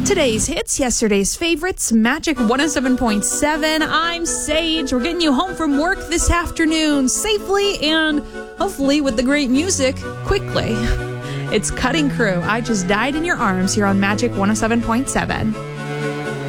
Today's hits, yesterday's favorites, Magic 107.7. I'm Sage. We're getting you home from work this afternoon safely and hopefully with the great music quickly. It's Cutting Crew. I Just Died in Your Arms here on Magic 107.7.